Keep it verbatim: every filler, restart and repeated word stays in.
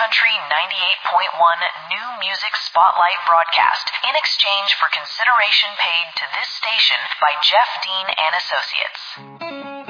Country ninety-eight point one New Music Spotlight broadcast in exchange for consideration paid to this station by Jeff Dean and Associates.